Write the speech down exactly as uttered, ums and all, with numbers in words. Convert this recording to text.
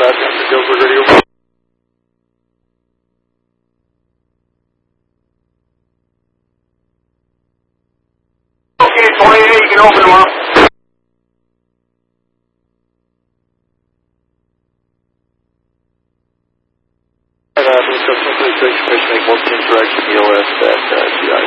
dispatch after Galesburg Radio. Okay, twenty-eight, you can open them up. And uh, please go to three six, make one direction E O S at uh, G I.